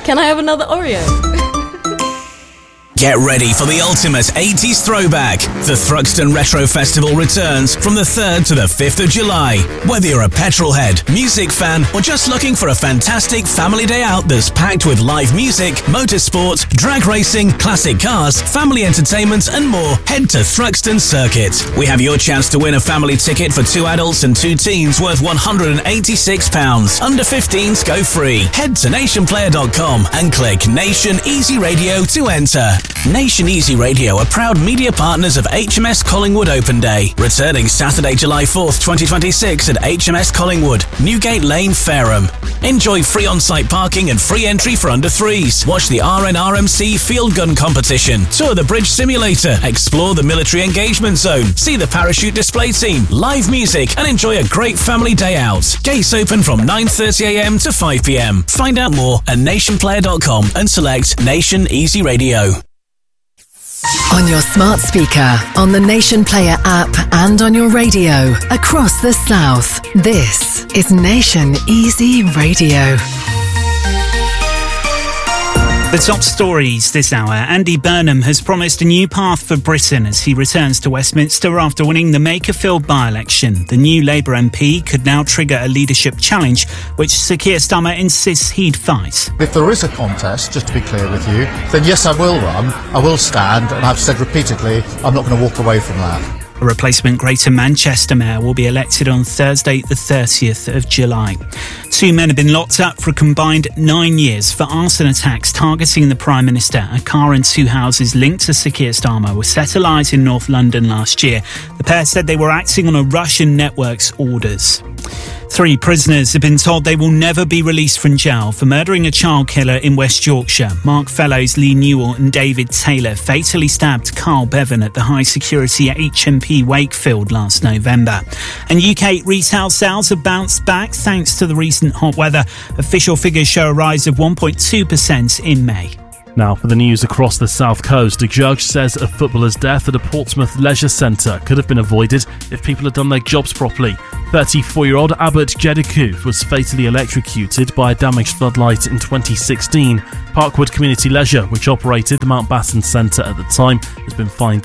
Can I have another Oreo? Get ready for the ultimate 80s throwback. The Thruxton Retro Festival returns from the 3rd to the 5th of July. Whether you're a petrolhead, music fan, or just looking for a fantastic family day out that's packed with live music, motorsport, drag racing, classic cars, family entertainment, and more, head to Thruxton Circuit. We have your chance to win a family ticket for 2 adults and 2 teens worth £186. Under 15s go free. Head to nationplayer.com and click Nation Easy Radio to enter. Nation Easy Radio are proud media partners of HMS Collingwood Open Day, returning Saturday, July 4th, 2026 at HMS Collingwood, Newgate Lane, Fareham. Enjoy free on-site parking and free entry for under 3s. Watch the RNRMC field gun competition, tour the bridge simulator, explore the military engagement zone, see the parachute display team, live music, and enjoy a great family day out. Gates open from 9:30am to 5pm. Find out more at nationplayer.com and select Nation Easy Radio. On your smart speaker, on the Nation Player app, and on your radio across the South. This is Nation Easy Radio. The top stories this hour. Andy Burnham has promised a new path for Britain as he returns to Westminster after winning the Makerfield by-election. The new Labour MP could now trigger a leadership challenge, which Sir Keir Starmer insists he'd fight. If there is a contest, just to be clear with you, then yes, I will run, I will stand, and I've said repeatedly, I'm not going to walk away from that. A replacement Greater Manchester mayor will be elected on Thursday, the 30th of July. 2 men have been locked up for a combined 9 years for arson attacks targeting the Prime Minister. A car and 2 houses linked to Sir Keir Starmer were set alight in North London last year. The pair said they were acting on a Russian network's orders. 3 prisoners have been told they will never be released from jail for murdering a child killer in West Yorkshire. Mark Fellows, Lee Newell and David Taylor fatally stabbed Carl Bevan at the high-security HMP Wakefield last November. And UK retail sales have bounced back thanks to the recent hot weather. Official figures show a rise of 1.2% in May. Now for the news across the south coast. A judge says a footballer's death at a Portsmouth leisure centre could have been avoided if people had done their jobs properly. 34-year-old Abbott Jediku was fatally electrocuted by a damaged floodlight in 2016. Parkwood Community Leisure, which operated the Mountbatten Centre at the time, has been fined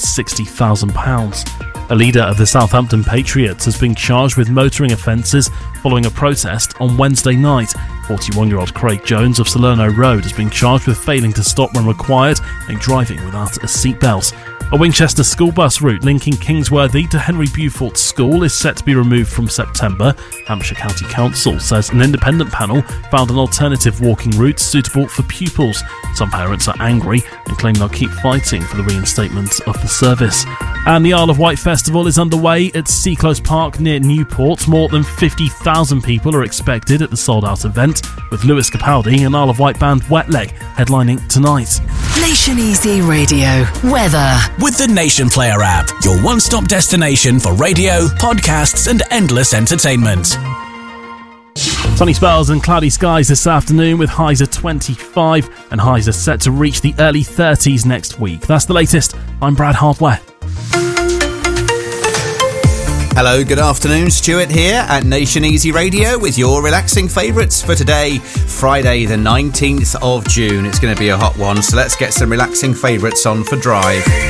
£60,000. A leader of the Southampton Patriots has been charged with motoring offences following a protest on Wednesday night. 41-year-old Craig Jones of Salerno Road has been charged with failing to stop when required and driving without a seatbelt. A Winchester school bus route linking Kingsworthy to Henry Beaufort School is set to be removed from September. Hampshire County Council says an independent panel found an alternative walking route suitable for pupils. Some parents are angry and claim they'll keep fighting for the reinstatement of the service. And the Isle of Wight Festival is underway at Seaclose Park near Newport. More than 50,000 people are expected at the sold-out event, with Lewis Capaldi and Isle of Wight band Wet Leg headlining tonight. Nation Easy Radio. Weather. With the Nation Player app, your one-stop destination for radio, podcasts and endless entertainment. Sunny spells and cloudy skies this afternoon with highs of 25 and highs are set to reach the early 30s next week. That's the latest. I'm Brad Hardware. Hello, good afternoon. Stuart here at Nation Easy Radio with your relaxing favourites for today, Friday the 19th of June. It's going to be a hot one, so let's get some relaxing favourites on for Drive.